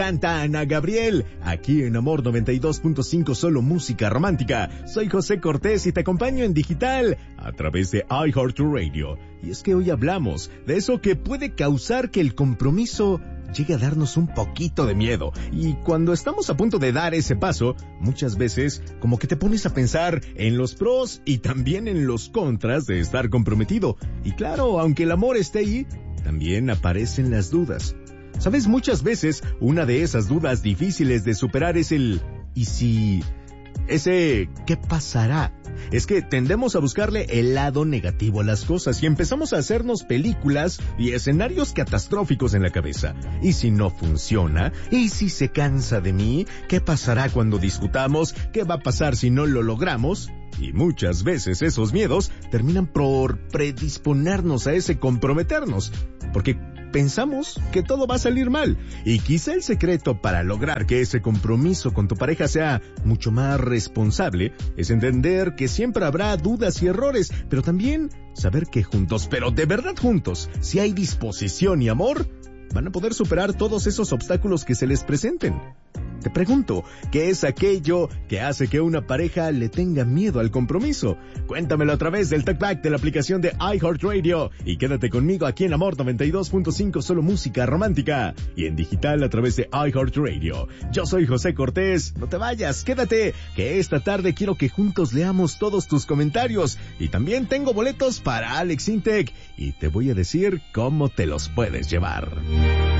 Canta Ana Gabriel, aquí en Amor 92.5, solo música romántica. Soy José Cortés y te acompaño en digital a través de iHeartRadio. Y es que hoy hablamos de eso que puede causar que el compromiso llegue a darnos un poquito de miedo. Y cuando estamos a punto de dar ese paso, muchas veces como que te pones a pensar en los pros y también en los contras de estar comprometido. Y claro, aunque el amor esté ahí, también aparecen las dudas. ¿Sabes? Muchas veces una de esas dudas difíciles de superar es el ¿y si? Ese ¿qué pasará? Es que tendemos a buscarle el lado negativo a las cosas y empezamos a hacernos películas y escenarios catastróficos en la cabeza. ¿Y si no funciona? ¿Y si se cansa de mí? ¿Qué pasará cuando discutamos? ¿Qué va a pasar si no lo logramos? Y muchas veces esos miedos terminan por predisponernos a ese comprometernos, porque pensamos que todo va a salir mal. Y quizá el secreto para lograr que ese compromiso con tu pareja sea mucho más responsable es entender que siempre habrá dudas y errores, pero también saber que juntos, pero de verdad juntos, si hay disposición y amor, van a poder superar todos esos obstáculos que se les presenten. Te pregunto, ¿qué es aquello que hace que una pareja le tenga miedo al compromiso? Cuéntamelo a través del TalkBack de la aplicación de iHeartRadio y quédate conmigo aquí en Amor 92.5, solo música romántica, y en digital a través de iHeartRadio. Yo soy José Cortés, no te vayas, quédate, que esta tarde quiero que juntos leamos todos tus comentarios y también tengo boletos para Alex Intec y te voy a decir cómo te los puedes llevar.